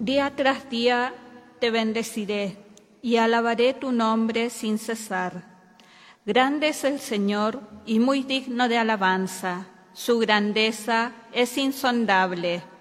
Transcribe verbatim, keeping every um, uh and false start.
Día tras día te bendeciré y alabaré tu nombre sin cesar. Grande es el Señor y muy digno de alabanza. Su grandeza es insondable.